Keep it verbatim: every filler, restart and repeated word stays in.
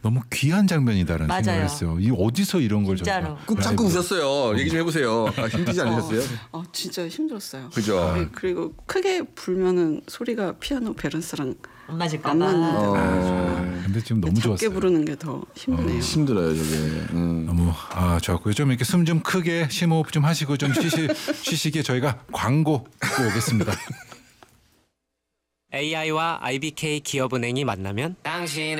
너무 귀한 장면이다라는 맞아요. 생각을 했어요. 이 어디서 이런 걸 진짜로. 저희가 꾹 참고 우셨어요. 얘기 좀 해보세요. 아, 힘들지 않으셨어요? 어, 어, 진짜 힘들었어요. 그죠? 네, 그리고 크게 불면은 소리가 피아노 밸런스랑 안 맞을까 안 맞는 봐. 어, 근데 지금 너무 작게 좋았어요. 부르는 게 더 힘드네요. 힘들어요, 저게. 음. 너무 아 좋았고요. 좀 이렇게 숨 좀 크게 심호흡 좀 하시고 좀 쉬시 쉬시기에 저희가 광고 듣고 오겠습니다. 에이아이와 아이비케이 기업은행이 만나면 당신